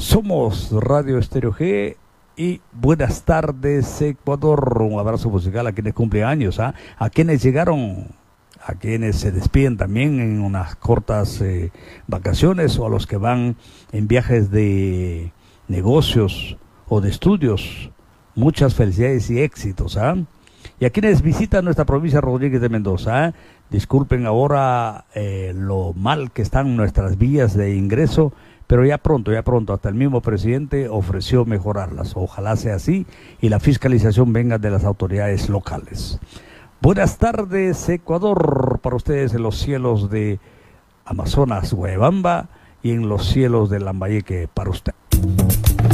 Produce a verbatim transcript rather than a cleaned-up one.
Somos Radio Estéreo G y buenas tardes Ecuador. Un abrazo musical a quienes cumplen años, ¿ah? A quienes llegaron, a quienes se despiden también en unas cortas eh, vacaciones, o a los que van en viajes de negocios o de estudios. Muchas felicidades y éxitos, ¿ah? Y a quienes visitan nuestra provincia Rodríguez de Mendoza, ¿eh? Disculpen ahora eh, lo mal que están nuestras vías de ingreso, pero ya pronto, ya pronto, hasta el mismo presidente ofreció mejorarlas. Ojalá sea así y la fiscalización venga de las autoridades locales. Buenas tardes, Ecuador, para ustedes en los cielos de Amazonas, Huebamba, y en los cielos de Lambayeque para usted.